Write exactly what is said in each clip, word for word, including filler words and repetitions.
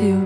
too.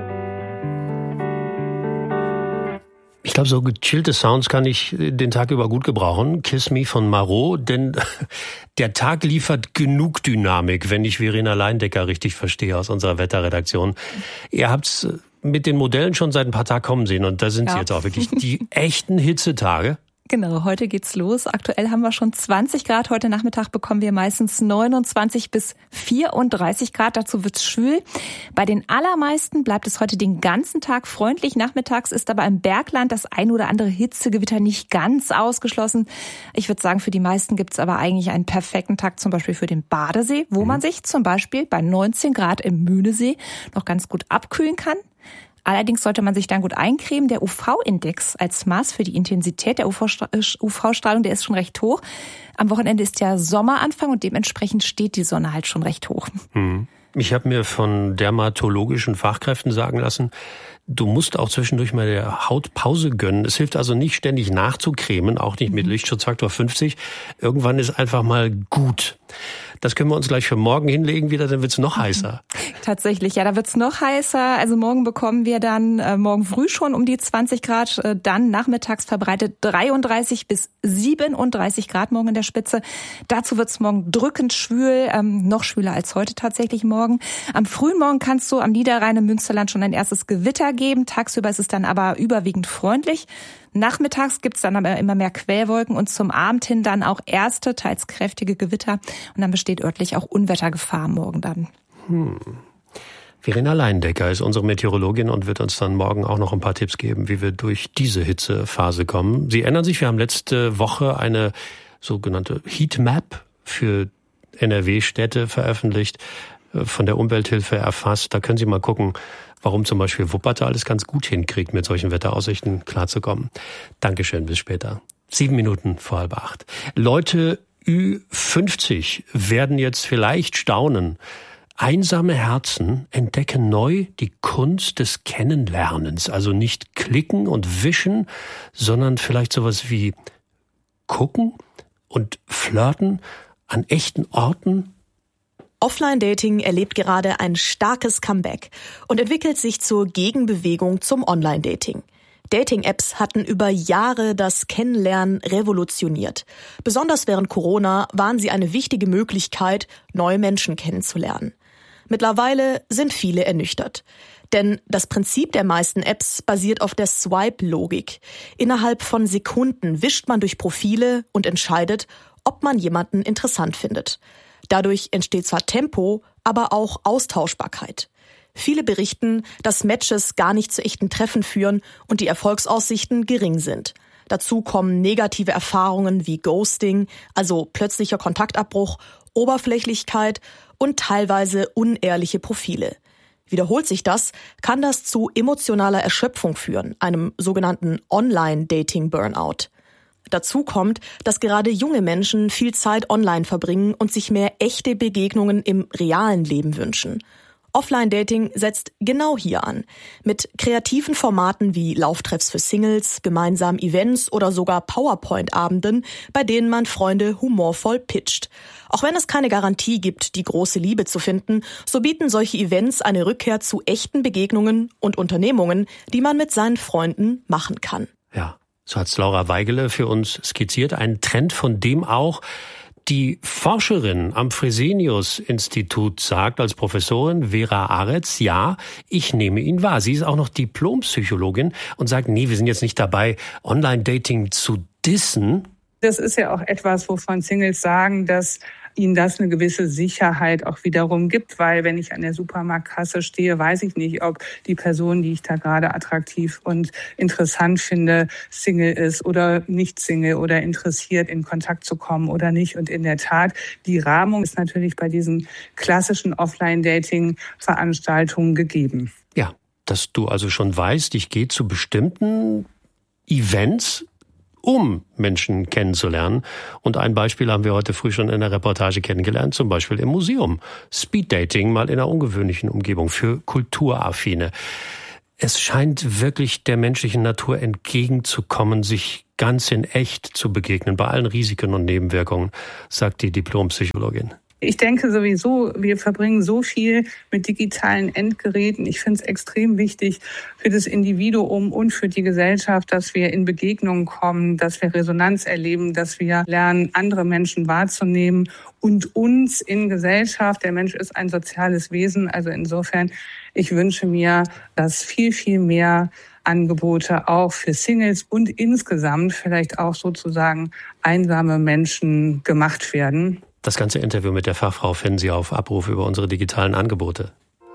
Ich glaube, so gechillte Sounds kann ich den Tag über gut gebrauchen. Kiss Me von Marot, denn der Tag liefert genug Dynamik, wenn ich Verena Leindecker richtig verstehe aus unserer Wetterredaktion. Ihr habt's mit den Modellen schon seit ein paar Tagen kommen sehen und da sind ja. sie jetzt auch wirklich die echten Hitzetage. Genau, heute geht's los. Aktuell haben wir schon zwanzig Grad. Heute Nachmittag bekommen wir meistens neunundzwanzig bis vierunddreißig Grad. Dazu wird's schwül. Bei den allermeisten bleibt es heute den ganzen Tag freundlich. Nachmittags ist aber im Bergland das ein oder andere Hitzegewitter nicht ganz ausgeschlossen. Ich würde sagen, für die meisten gibt's aber eigentlich einen perfekten Tag, zum Beispiel für den Badesee, wo mhm. man sich zum Beispiel bei neunzehn Grad im Möhnesee noch ganz gut abkühlen kann. Allerdings sollte man sich dann gut eincremen. Der U V-Index als Maß für die Intensität der U V-Strahlung, der ist schon recht hoch. Am Wochenende ist ja Sommeranfang und dementsprechend steht die Sonne halt schon recht hoch. Hm. Ich habe mir von dermatologischen Fachkräften sagen lassen, du musst auch zwischendurch mal der Haut Pause gönnen. Es hilft also nicht ständig nachzucremen, auch nicht mit Lichtschutzfaktor fünfzig. Irgendwann ist einfach mal gut. Das können wir uns gleich für morgen hinlegen wieder, dann wird's noch heißer. Tatsächlich, ja, da wird's noch heißer. Also morgen bekommen wir dann äh, morgen früh schon um die zwanzig Grad, äh, dann nachmittags verbreitet dreiunddreißig bis siebenunddreißig Grad morgen in der Spitze. Dazu wird's morgen drückend schwül, ähm, noch schwüler als heute tatsächlich morgen. Am frühen Morgen kannst du am Niederrhein im Münsterland schon ein erstes Gewitter geben. Tagsüber ist es dann aber überwiegend freundlich. Nachmittags gibt's dann aber immer mehr Quellwolken und zum Abend hin dann auch erste, teils kräftige Gewitter. Und dann besteht örtlich auch Unwettergefahr morgen dann. Hm. Verena Leindecker ist unsere Meteorologin und wird uns dann morgen auch noch ein paar Tipps geben, wie wir durch diese Hitzephase kommen. Sie erinnern sich, wir haben letzte Woche eine sogenannte Heatmap für N R W-Städte veröffentlicht, von der Umwelthilfe erfasst. Da können Sie mal gucken, warum zum Beispiel Wuppertal alles ganz gut hinkriegt, mit solchen Wetteraussichten klarzukommen. Dankeschön, bis später. Sieben Minuten vor halb acht. Leute Ü fünfzig werden jetzt vielleicht staunen. Einsame Herzen entdecken neu die Kunst des Kennenlernens. Also nicht klicken und wischen, sondern vielleicht sowas wie gucken und flirten an echten Orten. Offline-Dating erlebt gerade ein starkes Comeback und entwickelt sich zur Gegenbewegung zum Online-Dating. Dating-Apps hatten über Jahre das Kennenlernen revolutioniert. Besonders während Corona waren sie eine wichtige Möglichkeit, neue Menschen kennenzulernen. Mittlerweile sind viele ernüchtert. Denn das Prinzip der meisten Apps basiert auf der Swipe-Logik. Innerhalb von Sekunden wischt man durch Profile und entscheidet, ob man jemanden interessant findet. Dadurch entsteht zwar Tempo, aber auch Austauschbarkeit. Viele berichten, dass Matches gar nicht zu echten Treffen führen und die Erfolgsaussichten gering sind. Dazu kommen negative Erfahrungen wie Ghosting, also plötzlicher Kontaktabbruch, Oberflächlichkeit und teilweise unehrliche Profile. Wiederholt sich das, kann das zu emotionaler Erschöpfung führen, einem sogenannten Online-Dating-Burnout. Dazu kommt, dass gerade junge Menschen viel Zeit online verbringen und sich mehr echte Begegnungen im realen Leben wünschen. Offline-Dating setzt genau hier an. Mit kreativen Formaten wie Lauftreffs für Singles, gemeinsamen Events oder sogar PowerPoint-Abenden, bei denen man Freunde humorvoll pitcht. Auch wenn es keine Garantie gibt, die große Liebe zu finden, so bieten solche Events eine Rückkehr zu echten Begegnungen und Unternehmungen, die man mit seinen Freunden machen kann. Ja. So hat's Laura Weigele für uns skizziert. Ein Trend, von dem auch die Forscherin am Fresenius-Institut sagt, als Professorin Vera Aretz, ja, ich nehme ihn wahr. Sie ist auch noch Diplompsychologin und sagt, nee, wir sind jetzt nicht dabei, Online-Dating zu dissen. Das ist ja auch etwas, wovon Singles sagen, dass ihnen das eine gewisse Sicherheit auch wiederum gibt, weil wenn ich an der Supermarktkasse stehe, weiß ich nicht, ob die Person, die ich da gerade attraktiv und interessant finde, Single ist oder nicht Single oder interessiert, in Kontakt zu kommen oder nicht. Und in der Tat, die Rahmung ist natürlich bei diesen klassischen Offline-Dating-Veranstaltungen gegeben. Ja, dass du also schon weißt, ich gehe zu bestimmten Events, um Menschen kennenzulernen. Und ein Beispiel haben wir heute früh schon in der Reportage kennengelernt, zum Beispiel im Museum. Speeddating, mal in einer ungewöhnlichen Umgebung für Kulturaffine. Es scheint wirklich der menschlichen Natur entgegenzukommen, sich ganz in echt zu begegnen, bei allen Risiken und Nebenwirkungen, sagt die Diplompsychologin. Ich denke sowieso, wir verbringen so viel mit digitalen Endgeräten. Ich finde es extrem wichtig für das Individuum und für die Gesellschaft, dass wir in Begegnungen kommen, dass wir Resonanz erleben, dass wir lernen, andere Menschen wahrzunehmen und uns in Gesellschaft. Der Mensch ist ein soziales Wesen. Also insofern, ich wünsche mir, dass viel, viel mehr Angebote auch für Singles und insgesamt vielleicht auch sozusagen einsame Menschen gemacht werden. Das ganze Interview mit der Fachfrau finden Sie auf Abruf über unsere digitalen Angebote.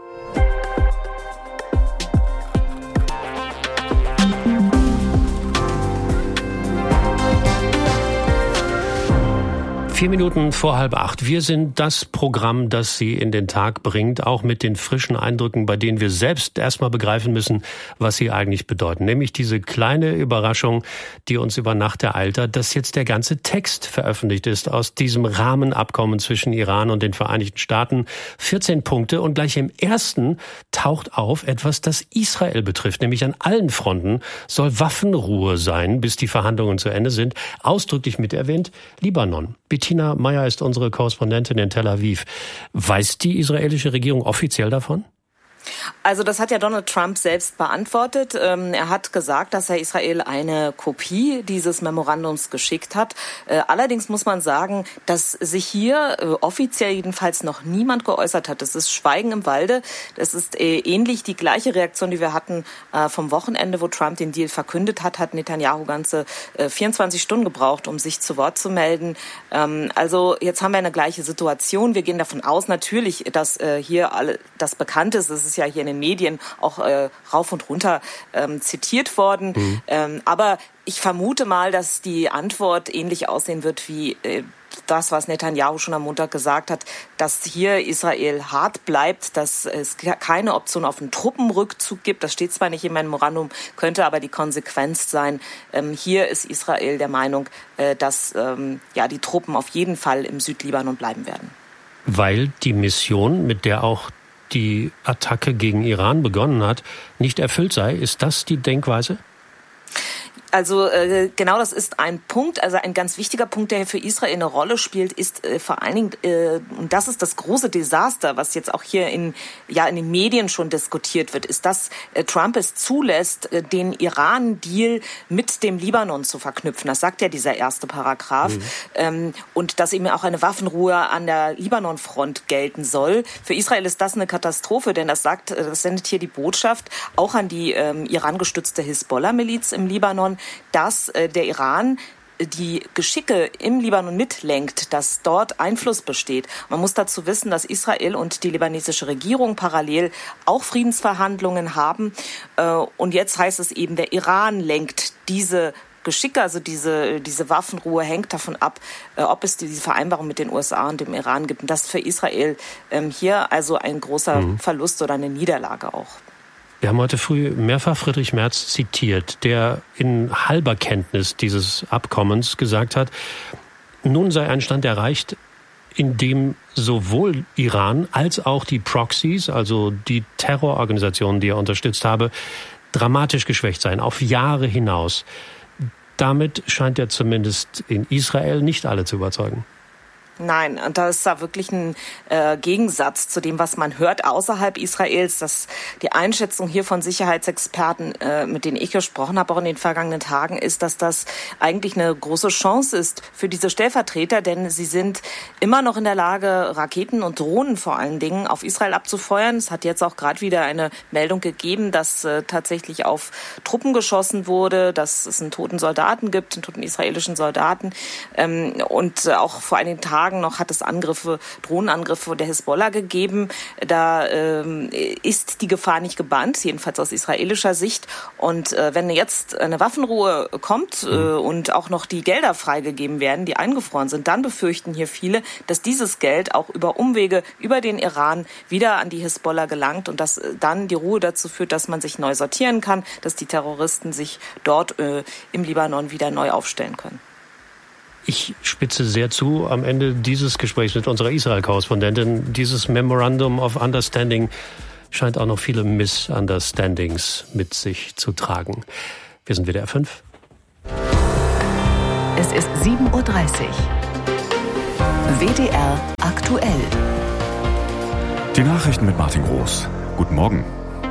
Vier Minuten vor halb acht. Wir sind das Programm, das Sie in den Tag bringt, auch mit den frischen Eindrücken, bei denen wir selbst erstmal begreifen müssen, was sie eigentlich bedeuten. Nämlich diese kleine Überraschung, die uns über Nacht ereilt hat, dass jetzt der ganze Text veröffentlicht ist aus diesem Rahmenabkommen zwischen Iran und den Vereinigten Staaten. vierzehn Punkte und gleich im ersten taucht auf etwas, das Israel betrifft. Nämlich an allen Fronten soll Waffenruhe sein, bis die Verhandlungen zu Ende sind. Ausdrücklich mit erwähnt Libanon. Bettina Meyer ist unsere Korrespondentin in Tel Aviv. Weiß die israelische Regierung offiziell davon? Also das hat ja Donald Trump selbst beantwortet. Er hat gesagt, dass er Israel eine Kopie dieses Memorandums geschickt hat. Allerdings muss man sagen, dass sich hier offiziell jedenfalls noch niemand geäußert hat. Das ist Schweigen im Walde. Das ist ähnlich die gleiche Reaktion, die wir hatten vom Wochenende, wo Trump den Deal verkündet hat, hat Netanyahu ganze vierundzwanzig Stunden gebraucht, um sich zu Wort zu melden. Also jetzt haben wir eine gleiche Situation. Wir gehen davon aus natürlich, dass hier alle das bekannt ist. Es ist ja hier in den Medien auch äh, rauf und runter ähm, zitiert worden. Mhm. Ähm, aber ich vermute mal, dass die Antwort ähnlich aussehen wird wie äh, das, was Netanyahu schon am Montag gesagt hat, dass hier Israel hart bleibt, dass es keine Option auf einen Truppenrückzug gibt. Das steht zwar nicht im Memorandum, könnte aber die Konsequenz sein. Ähm, hier ist Israel der Meinung, äh, dass ähm, ja, die Truppen auf jeden Fall im Südlibanon bleiben werden. Weil die Mission, mit der auch die Attacke gegen Iran begonnen hat, nicht erfüllt sei. Ist das die Denkweise? Also äh, genau das ist ein Punkt, also ein ganz wichtiger Punkt, der für Israel eine Rolle spielt, ist äh, vor allen Dingen, äh, und das ist das große Desaster, was jetzt auch hier in, ja, in den Medien schon diskutiert wird, ist, dass äh, Trump es zulässt, äh, den Iran-Deal mit dem Libanon zu verknüpfen. Das sagt ja dieser erste Paragraph. Mhm. Ähm, und dass eben auch eine Waffenruhe an der Libanon-Front gelten soll. Für Israel ist das eine Katastrophe, denn das sagt, das sendet hier die Botschaft auch an die ähm, Iran-gestützte Hisbollah-Miliz im Libanon, dass äh, der Iran die Geschicke im Libanon mitlenkt, dass dort Einfluss besteht. Man muss dazu wissen, dass Israel und die libanesische Regierung parallel auch Friedensverhandlungen haben. Äh, und jetzt heißt es eben, der Iran lenkt diese Geschicke, also diese, diese Waffenruhe hängt davon ab, äh, ob es diese Vereinbarung mit den U S A und dem Iran gibt. Und das ist für Israel ähm, hier also ein großer mhm. Verlust oder eine Niederlage auch. Wir haben heute früh mehrfach Friedrich Merz zitiert, der in halber Kenntnis dieses Abkommens gesagt hat, nun sei ein Stand erreicht, in dem sowohl Iran als auch die Proxys, also die Terrororganisationen, die er unterstützt habe, dramatisch geschwächt seien, auf Jahre hinaus. Damit scheint er zumindest in Israel nicht alle zu überzeugen. Nein, und da ist da wirklich ein äh, Gegensatz zu dem, was man hört außerhalb Israels. Dass die Einschätzung hier von Sicherheitsexperten, äh, mit denen ich gesprochen habe, auch in den vergangenen Tagen, ist, dass das eigentlich eine große Chance ist für diese Stellvertreter, denn sie sind immer noch in der Lage, Raketen und Drohnen vor allen Dingen auf Israel abzufeuern. Es hat jetzt auch gerade wieder eine Meldung gegeben, dass äh, tatsächlich auf Truppen geschossen wurde, dass es einen toten Soldaten gibt, einen toten israelischen Soldaten. Ähm, und äh, auch vor einigen Tagen noch hat es Angriffe, Drohnenangriffe der Hisbollah gegeben. Da ähm, ist die Gefahr nicht gebannt, jedenfalls aus israelischer Sicht. Und äh, wenn jetzt eine Waffenruhe kommt äh, und auch noch die Gelder freigegeben werden, die eingefroren sind, dann befürchten hier viele, dass dieses Geld auch über Umwege, über den Iran wieder an die Hisbollah gelangt und dass äh, dann die Ruhe dazu führt, dass man sich neu sortieren kann, dass die Terroristen sich dort äh, im Libanon wieder neu aufstellen können. Ich spitze sehr zu am Ende dieses Gesprächs mit unserer Israel-Korrespondentin. Dieses Memorandum of Understanding scheint auch noch viele Misunderstandings mit sich zu tragen. Wir sind W D R fünf. Es ist sieben Uhr dreißig. W D R aktuell. aktuell. Die Nachrichten mit Martin Groß. Guten Morgen.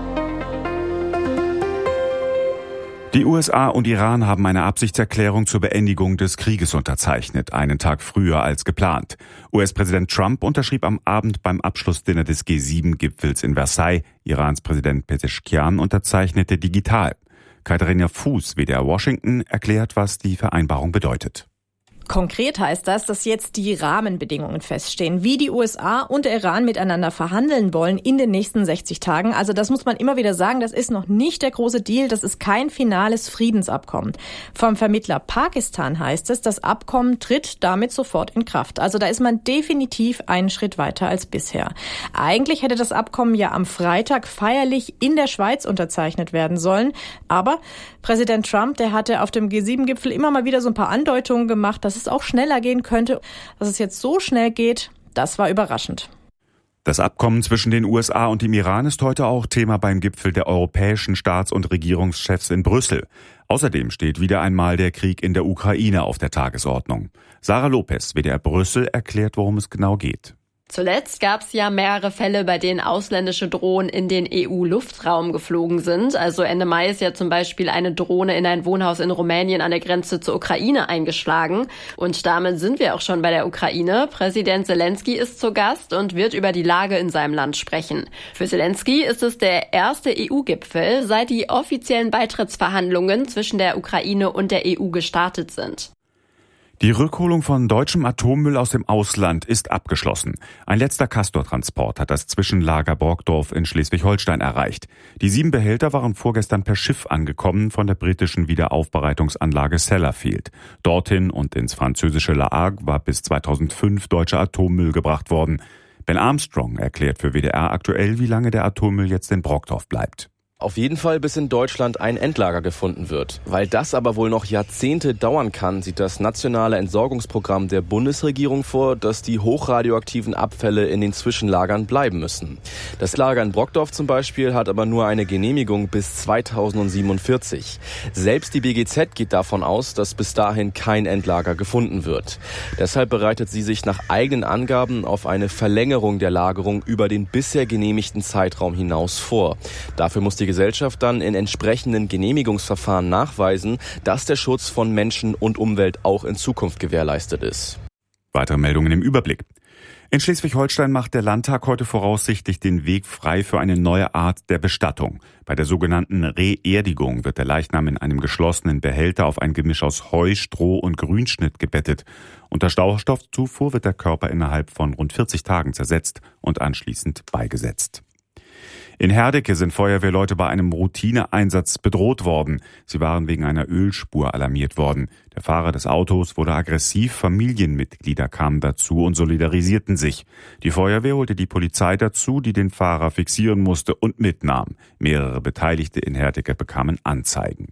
Die U S A und Iran haben eine Absichtserklärung zur Beendigung des Krieges unterzeichnet, einen Tag früher als geplant. U S-Präsident Trump unterschrieb am Abend beim Abschlussdinner des G sieben Gipfels in Versailles. Irans Präsident Pezeshkian unterzeichnete digital. Katharina Fuß, W D R Washington, erklärt, was die Vereinbarung bedeutet. Konkret heißt das, dass jetzt die Rahmenbedingungen feststehen, wie die U S A und der Iran miteinander verhandeln wollen in den nächsten sechzig Tagen. Also das muss man immer wieder sagen, das ist noch nicht der große Deal, das ist kein finales Friedensabkommen. Vom Vermittler Pakistan heißt es, das Abkommen tritt damit sofort in Kraft. Also da ist man definitiv einen Schritt weiter als bisher. Eigentlich hätte das Abkommen ja am Freitag feierlich in der Schweiz unterzeichnet werden sollen. Aber Präsident Trump, der hatte auf dem G sieben Gipfel immer mal wieder so ein paar Andeutungen gemacht, dass es auch schneller gehen könnte. Dass es jetzt so schnell geht, das war überraschend. Das Abkommen zwischen den U S A und dem Iran ist heute auch Thema beim Gipfel der europäischen Staats- und Regierungschefs in Brüssel. Außerdem steht wieder einmal der Krieg in der Ukraine auf der Tagesordnung. Sarah Lopez, W D R Brüssel, erklärt, worum es genau geht. Zuletzt gab es ja mehrere Fälle, bei denen ausländische Drohnen in den E U-Luftraum geflogen sind. Also Ende Mai ist ja zum Beispiel eine Drohne in ein Wohnhaus in Rumänien an der Grenze zur Ukraine eingeschlagen. Und damit sind wir auch schon bei der Ukraine. Präsident Zelensky ist zu Gast und wird über die Lage in seinem Land sprechen. Für Zelensky ist es der erste E U-Gipfel, seit die offiziellen Beitrittsverhandlungen zwischen der Ukraine und der E U gestartet sind. Die Rückholung von deutschem Atommüll aus dem Ausland ist abgeschlossen. Ein letzter Castor-Transport hat das Zwischenlager Brokdorf in Schleswig-Holstein erreicht. Die sieben Behälter waren vorgestern per Schiff angekommen von der britischen Wiederaufbereitungsanlage Sellafield. Dorthin und ins französische La Hague war bis zweitausendfünf deutscher Atommüll gebracht worden. Ben Armstrong erklärt für W D R aktuell, wie lange der Atommüll jetzt in Brokdorf bleibt. Auf jeden Fall, bis in Deutschland ein Endlager gefunden wird. Weil das aber wohl noch Jahrzehnte dauern kann, sieht das nationale Entsorgungsprogramm der Bundesregierung vor, dass die hochradioaktiven Abfälle in den Zwischenlagern bleiben müssen. Das Lager in Brokdorf zum Beispiel hat aber nur eine Genehmigung bis zweitausendsiebenundvierzig. Selbst die B G Z geht davon aus, dass bis dahin kein Endlager gefunden wird. Deshalb bereitet sie sich nach eigenen Angaben auf eine Verlängerung der Lagerung über den bisher genehmigten Zeitraum hinaus vor. Dafür muss die Gesellschaft dann in entsprechenden Genehmigungsverfahren nachweisen, dass der Schutz von Menschen und Umwelt auch in Zukunft gewährleistet ist. Weitere Meldungen im Überblick. In Schleswig-Holstein macht der Landtag heute voraussichtlich den Weg frei für eine neue Art der Bestattung. Bei der sogenannten Reerdigung wird der Leichnam in einem geschlossenen Behälter auf ein Gemisch aus Heu, Stroh und Grünschnitt gebettet. Unter Sauerstoffzufuhr wird der Körper innerhalb von rund vierzig Tagen zersetzt und anschließend beigesetzt. In Herdecke sind Feuerwehrleute bei einem Routineeinsatz bedroht worden. Sie waren wegen einer Ölspur alarmiert worden. Der Fahrer des Autos wurde aggressiv, Familienmitglieder kamen dazu und solidarisierten sich. Die Feuerwehr holte die Polizei dazu, die den Fahrer fixieren musste und mitnahm. Mehrere Beteiligte in Herdecke bekamen Anzeigen.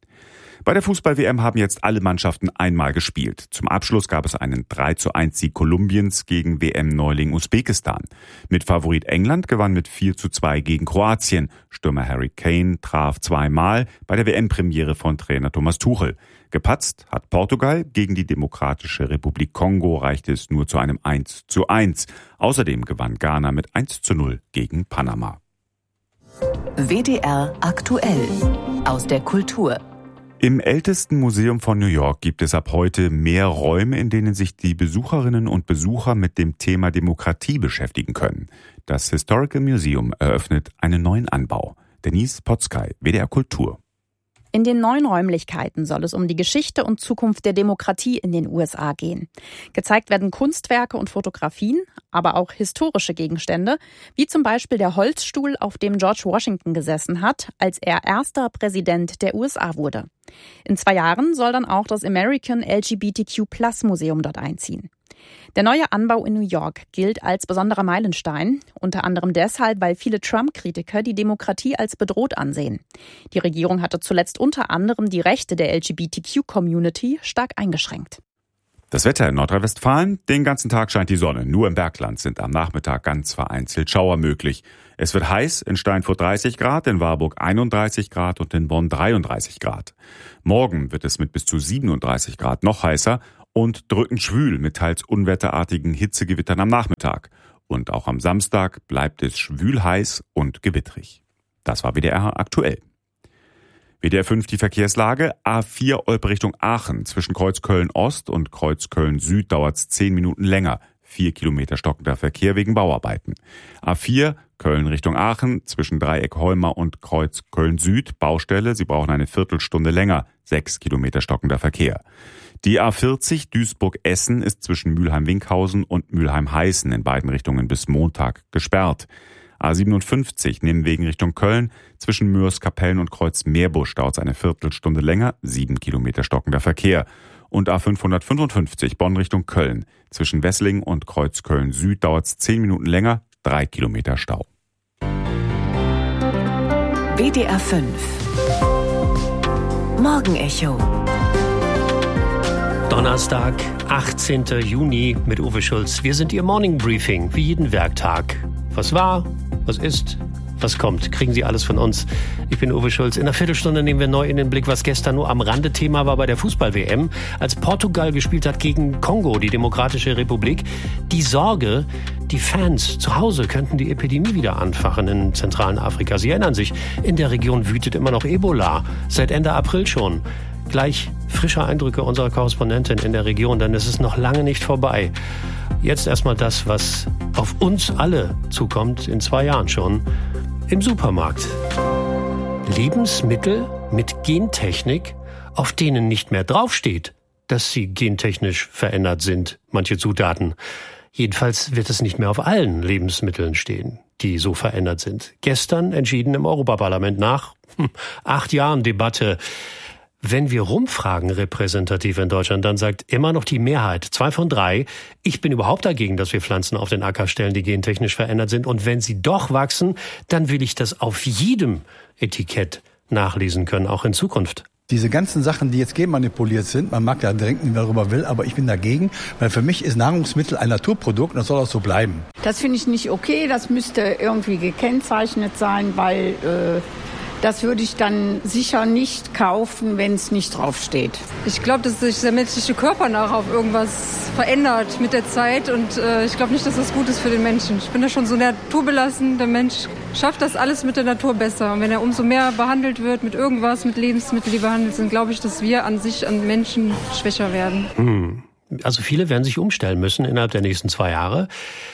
Bei der Fußball-W M haben jetzt alle Mannschaften einmal gespielt. Zum Abschluss gab es einen drei zu eins Sieg Kolumbiens gegen W M-Neuling Usbekistan. Mit Favorit England gewann mit vier zu zwei gegen Kroatien. Stürmer Harry Kane traf zweimal bei der W M-Premiere von Trainer Thomas Tuchel. Gepatzt hat Portugal. Gegen die Demokratische Republik Kongo reichte es nur zu einem eins zu eins. Außerdem gewann Ghana mit eins zu null gegen Panama. W D R aktuell aus der Kultur. Im ältesten Museum von New York gibt es ab heute mehr Räume, in denen sich die Besucherinnen und Besucher mit dem Thema Demokratie beschäftigen können. Das Historical Museum eröffnet einen neuen Anbau. Denise Potzkay, W D R Kultur. In den neuen Räumlichkeiten soll es um die Geschichte und Zukunft der Demokratie in den U S A gehen. Gezeigt werden Kunstwerke und Fotografien, aber auch historische Gegenstände, wie zum Beispiel der Holzstuhl, auf dem George Washington gesessen hat, als er erster Präsident der U S A wurde. In zwei Jahren soll dann auch das American L G B T Q Plus Museum dort einziehen. Der neue Anbau in New York gilt als besonderer Meilenstein, unter anderem deshalb, weil viele Trump-Kritiker die Demokratie als bedroht ansehen. Die Regierung hatte zuletzt unter anderem die Rechte der L G B T Q-Community stark eingeschränkt. Das Wetter in Nordrhein-Westfalen: Den ganzen Tag scheint die Sonne. Nur im Bergland sind am Nachmittag ganz vereinzelt Schauer möglich. Es wird heiß, in Steinfurt dreißig Grad, in Warburg einunddreißig Grad und in Bonn dreiunddreißig Grad. Morgen wird es mit bis zu siebenunddreißig Grad noch heißer Und drückend schwül mit teils unwetterartigen Hitzegewittern am Nachmittag. Und auch am Samstag bleibt es schwül heiß und gewittrig. Das war W D R aktuell. W D R fünf die Verkehrslage. A vier Olpe Richtung Aachen. Zwischen Kreuzköln Ost und Kreuzköln Süd dauert es zehn Minuten länger. Vier Kilometer stockender Verkehr wegen Bauarbeiten. A vier Köln Richtung Aachen. Zwischen Dreieck Holmer und Kreuzköln Süd. Baustelle. Sie brauchen eine Viertelstunde länger. Sechs Kilometer stockender Verkehr. Die A vierzig Duisburg-Essen ist zwischen Mülheim-Winkhausen und Mülheim-Heißen in beiden Richtungen bis Montag gesperrt. A siebenundfünfzig Nimwegen Richtung Köln. Zwischen Mürs-Kapellen und Kreuz-Meerbusch dauert es eine Viertelstunde länger. Sieben Kilometer stockender Verkehr. Und A fünfhundertfünfundfünfzig Bonn Richtung Köln. Zwischen Wesseling und Kreuzköln Süd dauert es zehn Minuten länger. Drei Kilometer Stau. W D R fünf Morgenecho. Donnerstag, achtzehnten Juni mit Uwe Schulz. Wir sind Ihr Morning Briefing, wie jeden Werktag. Was war, was ist, was kommt, kriegen Sie alles von uns. Ich bin Uwe Schulz. In einer Viertelstunde nehmen wir neu in den Blick, was gestern nur am Rande Thema war bei der Fußball-W M, als Portugal gespielt hat gegen Kongo, die Demokratische Republik. Die Sorge, die Fans zu Hause könnten die Epidemie wieder anfachen in zentralen Afrika. Sie erinnern sich, in der Region wütet immer noch Ebola, seit Ende April schon. Gleich frische Eindrücke unserer Korrespondentin in der Region, denn es ist noch lange nicht vorbei. Jetzt erstmal das, was auf uns alle zukommt, in zwei Jahren schon, im Supermarkt. Lebensmittel mit Gentechnik, auf denen nicht mehr draufsteht, dass sie gentechnisch verändert sind, manche Zutaten. Jedenfalls wird es nicht mehr auf allen Lebensmitteln stehen, die so verändert sind. Gestern entschieden im Europaparlament nach hm, acht Jahren Debatte. Wenn wir rumfragen, repräsentativ in Deutschland, dann sagt immer noch die Mehrheit, zwei von drei, ich bin überhaupt dagegen, dass wir Pflanzen auf den Acker stellen, die gentechnisch verändert sind. Und wenn sie doch wachsen, dann will ich das auf jedem Etikett nachlesen können, auch in Zukunft. Diese ganzen Sachen, die jetzt genmanipuliert sind, man mag ja denken, wer darüber will, aber ich bin dagegen, weil für mich ist Nahrungsmittel ein Naturprodukt und das soll auch so bleiben. Das finde ich nicht okay, das müsste irgendwie gekennzeichnet sein, weil äh, das würde ich dann sicher nicht kaufen, wenn es nicht draufsteht. Ich glaube, dass sich der menschliche Körper nachher auf irgendwas verändert mit der Zeit und äh, ich glaube nicht, dass das gut ist für den Menschen. Ich bin da schon so naturbelassen, der Mensch schafft das alles mit der Natur besser. Und wenn er umso mehr behandelt wird mit irgendwas, mit Lebensmitteln, die behandelt sind, glaube ich, dass wir an sich, an Menschen schwächer werden. Hm. Also viele werden sich umstellen müssen innerhalb der nächsten zwei Jahre,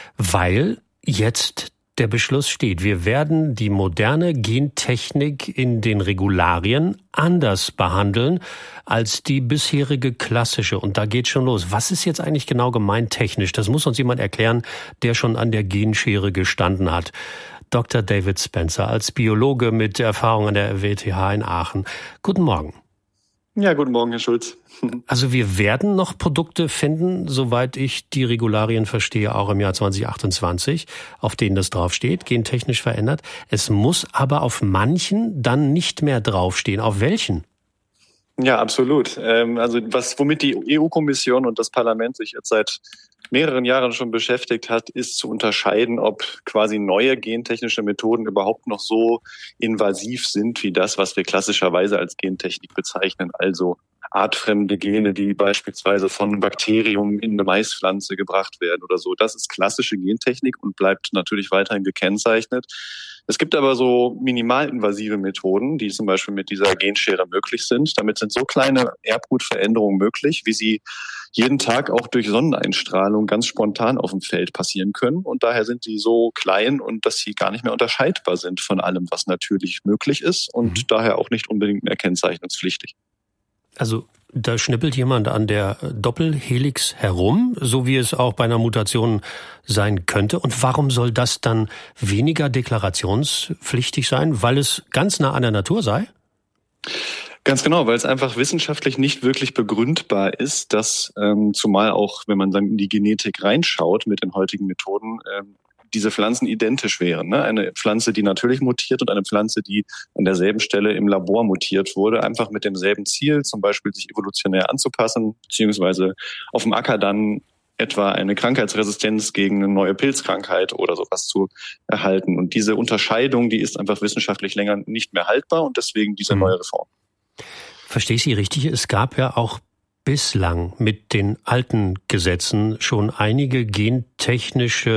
weil jetzt der Beschluss steht. Wir werden die moderne Gentechnik in den Regularien anders behandeln als die bisherige klassische. Und da geht schon los. Was ist jetzt eigentlich genau gemeint technisch? Das muss uns jemand erklären, der schon an der Genschere gestanden hat. Doktor David Spencer als Biologe mit Erfahrung an der W T H in Aachen. Guten Morgen. Ja, guten Morgen, Herr Schulz. Also wir werden noch Produkte finden, soweit ich die Regularien verstehe, auch im Jahr zwanzig achtundzwanzig, auf denen das draufsteht, gentechnisch verändert. Es muss aber auf manchen dann nicht mehr draufstehen. Auf welchen? Ja, absolut. Also was, womit die E U-Kommission und das Parlament sich jetzt seit mehreren Jahren schon beschäftigt hat, ist zu unterscheiden, ob quasi neue gentechnische Methoden überhaupt noch so invasiv sind wie das, was wir klassischerweise als Gentechnik bezeichnen. Also artfremde Gene, die beispielsweise von einem Bakterium in eine Maispflanze gebracht werden oder so. Das ist klassische Gentechnik und bleibt natürlich weiterhin gekennzeichnet. Es gibt aber so minimalinvasive Methoden, die zum Beispiel mit dieser Genschere möglich sind. Damit sind so kleine Erbgutveränderungen möglich, wie sie jeden Tag auch durch Sonneneinstrahlung ganz spontan auf dem Feld passieren können. Und daher sind sie so klein und dass sie gar nicht mehr unterscheidbar sind von allem, was natürlich möglich ist und mhm. daher auch nicht unbedingt mehr kennzeichnungspflichtig. Also da schnippelt jemand an der Doppelhelix herum, so wie es auch bei einer Mutation sein könnte. Und warum soll das dann weniger deklarationspflichtig sein? Weil es ganz nah an der Natur sei? Ganz genau, weil es einfach wissenschaftlich nicht wirklich begründbar ist, dass ähm, zumal auch, wenn man dann in die Genetik reinschaut mit den heutigen Methoden, ähm, diese Pflanzen identisch wären. Ne? Eine Pflanze, die natürlich mutiert und eine Pflanze, die an derselben Stelle im Labor mutiert wurde, einfach mit demselben Ziel, zum Beispiel sich evolutionär anzupassen, beziehungsweise auf dem Acker dann etwa eine Krankheitsresistenz gegen eine neue Pilzkrankheit oder sowas zu erhalten. Und diese Unterscheidung, die ist einfach wissenschaftlich länger nicht mehr haltbar und deswegen diese neue Reform. Verstehe ich Sie richtig? Es gab ja auch bislang mit den alten Gesetzen schon einige gentechnische